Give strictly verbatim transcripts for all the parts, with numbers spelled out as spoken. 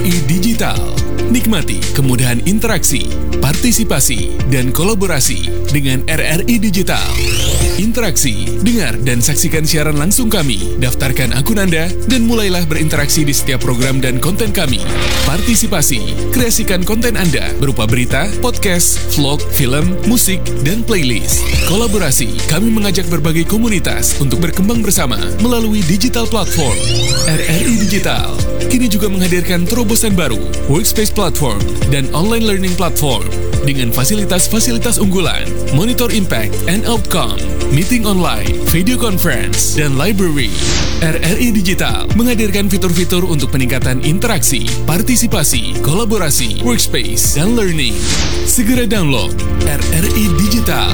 I Digital. Nikmati kemudahan interaksi, partisipasi, dan kolaborasi dengan R R I Digital. Interaksi, dengar dan saksikan siaran langsung kami, daftarkan akun Anda, dan mulailah berinteraksi di setiap program dan konten kami. Partisipasi, kreasikan konten Anda berupa berita, podcast, vlog, film, musik, dan playlist. Kolaborasi, kami mengajak berbagai komunitas untuk berkembang bersama melalui digital platform. R R I Digital kini juga menghadirkan terobosan baru, workspace platform, dan online learning platform dengan fasilitas-fasilitas unggulan, monitor impact and outcome, meeting online, video conference, dan library. R R I Digital menghadirkan fitur-fitur untuk peningkatan interaksi, partisipasi, kolaborasi, workspace, dan learning. Segera download R R I Digital.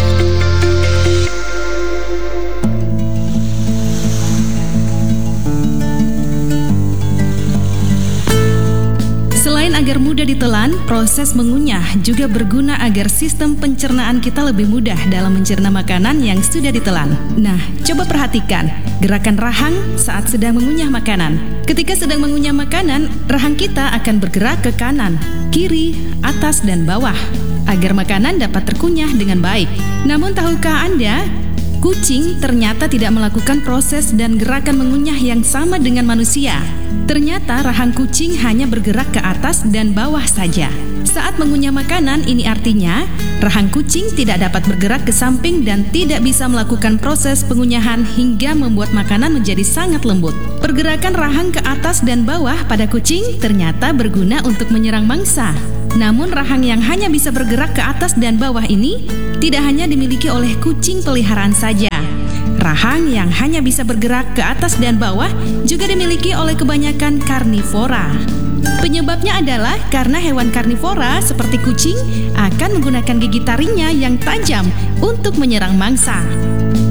Selain agar mudah ditelan, proses mengunyah juga berguna agar sistem pencernaan kita lebih mudah dalam mencerna makanan yang sudah ditelan. Nah, coba perhatikan gerakan rahang saat sedang mengunyah makanan. Ketika sedang mengunyah makanan, rahang kita akan bergerak ke kanan, kiri, atas, dan bawah agar makanan dapat terkunyah dengan baik. Namun tahukah Anda, kucing ternyata tidak melakukan proses dan gerakan mengunyah yang sama dengan manusia. Ternyata rahang kucing hanya bergerak ke atas dan bawah saja. Saat mengunyah makanan, ini artinya rahang kucing tidak dapat bergerak ke samping dan tidak bisa melakukan proses pengunyahan hingga membuat makanan menjadi sangat lembut. Pergerakan rahang ke atas dan bawah pada kucing ternyata berguna untuk menyerang mangsa. Namun rahang yang hanya bisa bergerak ke atas dan bawah ini tidak hanya dimiliki oleh kucing peliharaan saja. Rahang yang hanya bisa bergerak ke atas dan bawah juga dimiliki oleh kebanyakan karnivora. Penyebabnya adalah karena hewan karnivora seperti kucing akan menggunakan gigi taringnya yang tajam untuk menyerang mangsa.